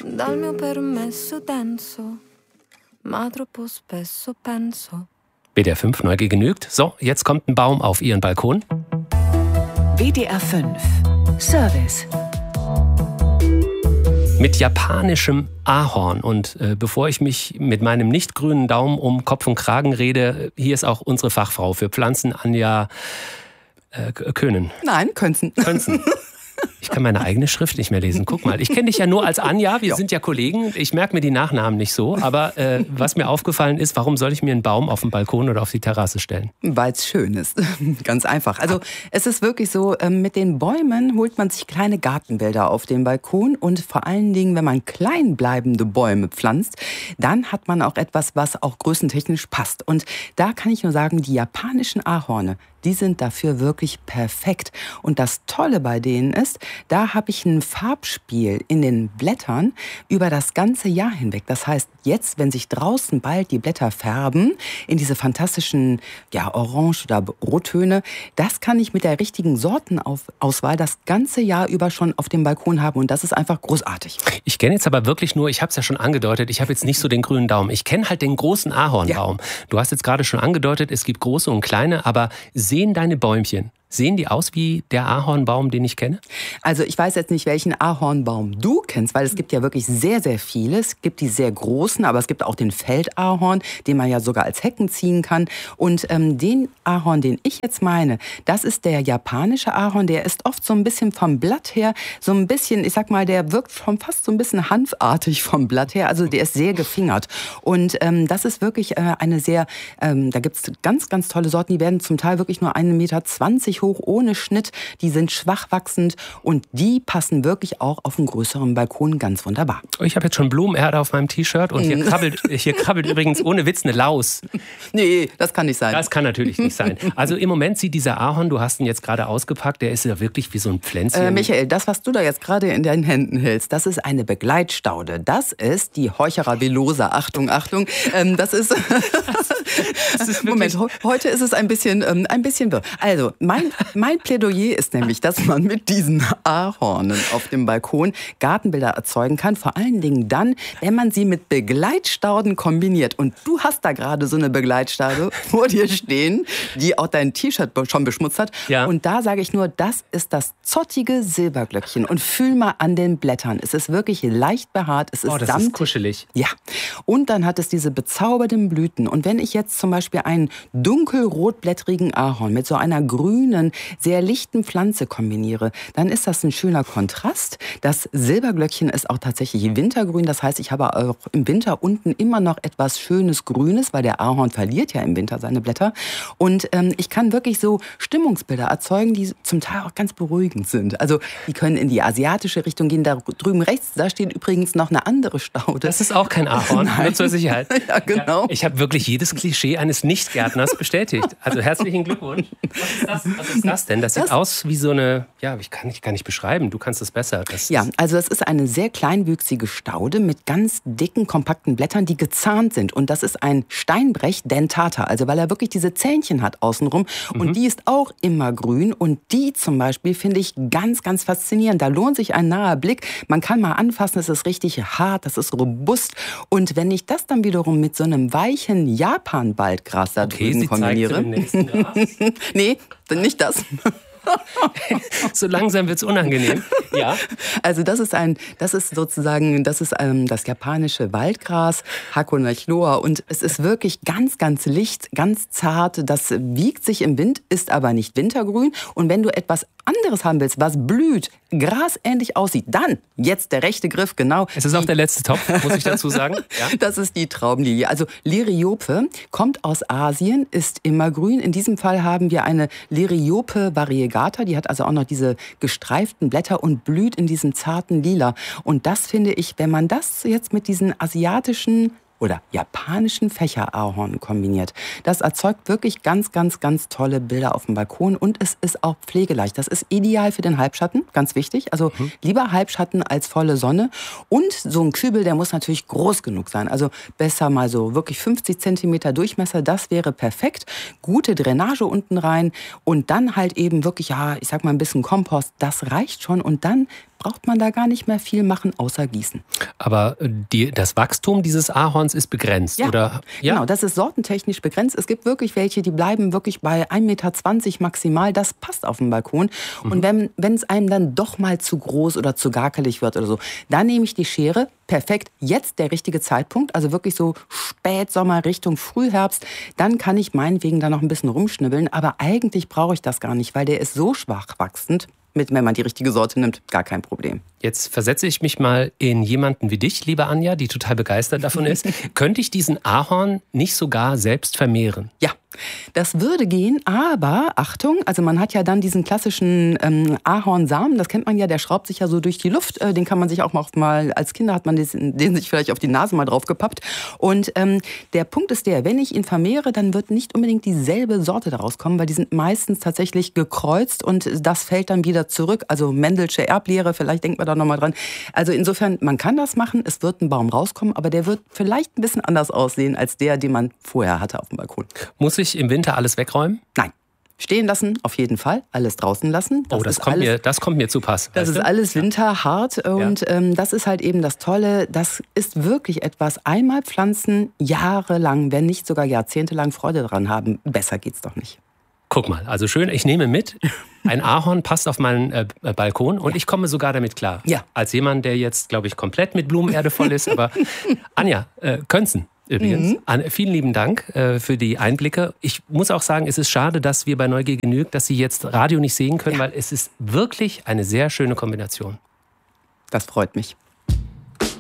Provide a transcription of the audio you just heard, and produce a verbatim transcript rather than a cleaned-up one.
dal mio permesso denso, ma troppo spesso penso. B D R fünf, Neugier genügt. So, jetzt kommt ein Baum auf Ihren Balkon. B D R fünf Service. Mit japanischem Ahorn. Und äh, bevor ich mich mit meinem nicht grünen Daumen um Kopf und Kragen rede, hier ist auch unsere Fachfrau für Pflanzen, Anja äh, Köhnen. Nein, Könzen. Könzen. Ich kann meine eigene Schrift nicht mehr lesen. Guck mal, ich kenne dich ja nur als Anja, wir ja. sind ja Kollegen. Ich merke mir die Nachnamen nicht so. Aber äh, was mir aufgefallen ist, warum soll ich mir einen Baum auf den Balkon oder auf die Terrasse stellen? Weil es schön ist. Ganz einfach. Also es ist wirklich so, mit den Bäumen holt man sich kleine Gartenbilder auf den Balkon. Und vor allen Dingen, wenn man klein bleibende Bäume pflanzt, dann hat man auch etwas, was auch größentechnisch passt. Und da kann ich nur sagen, die japanischen Ahorne, die sind dafür wirklich perfekt. Und das Tolle bei denen ist, da habe ich ein Farbspiel in den Blättern über das ganze Jahr hinweg. Das heißt, jetzt, wenn sich draußen bald die Blätter färben, in diese fantastischen ja, Orange- oder Rottöne, das kann ich mit der richtigen Sortenauswahl das ganze Jahr über schon auf dem Balkon haben. Und das ist einfach großartig. Ich kenne jetzt aber wirklich nur, ich habe es ja schon angedeutet, ich habe jetzt nicht so den grünen Daumen. Ich kenne halt den großen Ahornbaum. Ja. Du hast jetzt gerade schon angedeutet, es gibt große und kleine, aber sehen deine Bäumchen, sehen die aus wie der Ahornbaum, den ich kenne? Also ich weiß jetzt nicht, welchen Ahornbaum du kennst, weil es gibt ja wirklich sehr, sehr viele. Es gibt die sehr großen, aber es gibt auch den Feldahorn, den man ja sogar als Hecken ziehen kann. Und ähm, den Ahorn, den ich jetzt meine, das ist der japanische Ahorn. Der ist oft so ein bisschen vom Blatt her, so ein bisschen, ich sag mal, der wirkt schon fast so ein bisschen hanfartig vom Blatt her. Also der ist sehr gefingert. Und ähm, das ist wirklich äh, eine sehr, ähm, da gibt es ganz, ganz tolle Sorten. Die werden zum Teil wirklich nur einen Meter zwanzig hoch, ohne Schnitt. Die sind schwach wachsend und die passen wirklich auch auf einen größeren Balkon ganz wunderbar. Ich habe jetzt schon Blumenerde auf meinem T-Shirt und hier krabbelt, hier krabbelt übrigens ohne Witz eine Laus. Nee, das kann nicht sein. Das kann natürlich nicht sein. Also im Moment sieht dieser Ahorn, du hast ihn jetzt gerade ausgepackt, der ist ja wirklich wie so ein Pflänzchen. Äh, Michael, das, was du da jetzt gerade in deinen Händen hältst, das ist eine Begleitstaude. Das ist die Heuchera villosa. Achtung, Achtung. Ähm, das ist... das ist Moment, heute ist es ein bisschen, ähm, ein bisschen wirr. Also, mein Mein Plädoyer ist nämlich, dass man mit diesen Ahornen auf dem Balkon Gartenbilder erzeugen kann. Vor allen Dingen dann, wenn man sie mit Begleitstauden kombiniert. Und du hast da gerade so eine Begleitstaude vor dir stehen, die auch dein T-Shirt schon beschmutzt hat. Ja. Und da sage ich nur, das ist das zottige Silberglöckchen. Und fühl mal an den Blättern. Es ist wirklich leicht behaart. Es ist oh, das samtig. ist kuschelig. Ja. Und dann hat es diese bezaubernden Blüten. Und wenn ich jetzt zum Beispiel einen dunkelrotblättrigen Ahorn mit so einer grünen, sehr lichten Pflanze kombiniere, dann ist das ein schöner Kontrast. Das Silberglöckchen ist auch tatsächlich wintergrün. Das heißt, ich habe auch im Winter unten immer noch etwas schönes Grünes, weil der Ahorn verliert ja im Winter seine Blätter. Und ähm, ich kann wirklich so Stimmungsbilder erzeugen, die zum Teil auch ganz beruhigend sind. Also die können in die asiatische Richtung gehen. Da drüben rechts, da steht übrigens noch eine andere Staude. Das ist auch kein Ahorn, nur zur Sicherheit. Ja, genau. Ich habe wirklich jedes Klischee eines Nichtgärtners bestätigt. Also herzlichen Glückwunsch. Was ist das? Was ist das denn? Das sieht das aus wie so eine, ja, ich kann nicht gar nicht beschreiben. Du kannst es besser. Das ja, also das ist eine sehr kleinwüchsige Staude mit ganz dicken, kompakten Blättern, die gezahnt sind. Und das ist ein Steinbrech dentata, also weil er wirklich diese Zähnchen hat außenrum. Und mhm. die ist auch immer grün. Und die zum Beispiel finde ich ganz, ganz faszinierend. Da lohnt sich ein naher Blick. Man kann mal anfassen, es ist richtig hart, das ist robust. Und wenn ich das dann wiederum mit so einem weichen Japan-Waldgras da okay, drüben kombiniere. Nee, nicht das. So langsam wird's unangenehm. Ja. Also das ist ein, das ist sozusagen, das ist ähm, das japanische Waldgras, Hakonachloa, und es ist wirklich ganz, ganz licht, ganz zart. Das wiegt sich im Wind, ist aber nicht wintergrün. Und wenn du etwas anderes haben willst, was blüht, grasähnlich aussieht, dann jetzt der rechte Griff, genau. Es ist auch der letzte Topf, muss ich dazu sagen. Ja. Das ist die Traubenlilie. Also Liriope kommt aus Asien, ist immergrün. In diesem Fall haben wir eine Liriope variegata, die hat also auch noch diese gestreiften Blätter und blüht in diesem zarten Lila. Und das finde ich, wenn man das jetzt mit diesen asiatischen oder japanischen Fächerahorn kombiniert. Das erzeugt wirklich ganz, ganz, ganz tolle Bilder auf dem Balkon und es ist auch pflegeleicht. Das ist ideal für den Halbschatten, ganz wichtig. Also mhm. lieber Halbschatten als volle Sonne. Und so ein Kübel, der muss natürlich groß genug sein. Also besser mal so wirklich fünfzig Zentimeter Durchmesser, das wäre perfekt. Gute Drainage unten rein und dann halt eben wirklich, ja, ich sag mal ein bisschen Kompost, das reicht schon. Und dann braucht man da gar nicht mehr viel machen, außer gießen. Aber die, das Wachstum dieses Ahorns ist begrenzt, ja, oder? Ja, genau, das ist sortentechnisch begrenzt. Es gibt wirklich welche, die bleiben wirklich bei ein Meter zwanzig maximal. Das passt auf dem Balkon. Mhm. Und wenn wenn es einem dann doch mal zu groß oder zu garkelig wird oder so, dann nehme ich die Schere. Perfekt, jetzt der richtige Zeitpunkt, also wirklich so Spätsommer Richtung Frühherbst. Dann kann ich meinetwegen da noch ein bisschen rumschnibbeln. Aber eigentlich brauche ich das gar nicht, weil der ist so schwach wachsend. Mit, wenn man die richtige Sorte nimmt, gar kein Problem. Jetzt versetze ich mich mal in jemanden wie dich, liebe Anja, die total begeistert davon ist. Könnte ich diesen Ahorn nicht sogar selbst vermehren? Ja, das würde gehen, aber Achtung, also man hat ja dann diesen klassischen ähm, Ahornsamen, das kennt man ja, der schraubt sich ja so durch die Luft, äh, den kann man sich auch mal, als Kinder hat man den, den sich vielleicht auf die Nase mal drauf gepappt. Und ähm, der Punkt ist der, wenn ich ihn vermehre, dann wird nicht unbedingt dieselbe Sorte daraus kommen, weil die sind meistens tatsächlich gekreuzt und das fällt dann wieder zurück, also Mendelsche Erblehre, vielleicht denkt man da nochmal dran. Also insofern, man kann das machen, es wird ein Baum rauskommen, aber der wird vielleicht ein bisschen anders aussehen als der, den man vorher hatte auf dem Balkon. Muss ich im Winter alles wegräumen? Nein. Stehen lassen, auf jeden Fall. Alles draußen lassen. Das oh, das kommt, alles, mir, das kommt mir zu Pass. Das ist du? alles winterhart und ja. ähm, das ist halt eben das Tolle. Das ist wirklich etwas, einmal pflanzen, jahrelang, wenn nicht sogar jahrzehntelang Freude daran haben. Besser geht's doch nicht. Guck mal, also schön, ich nehme mit, ein Ahorn passt auf meinen äh, Balkon und ich komme sogar damit klar. Ja. Als jemand, der jetzt, glaube ich, komplett mit Blumenerde voll ist. Aber Anja, äh, Könzen. Übrigens. Mhm. Vielen lieben Dank äh, für die Einblicke. Ich muss auch sagen, es ist schade, dass wir bei Neugier genügt, dass Sie jetzt Radio nicht sehen können, ja. weil es ist wirklich eine sehr schöne Kombination. Das freut mich.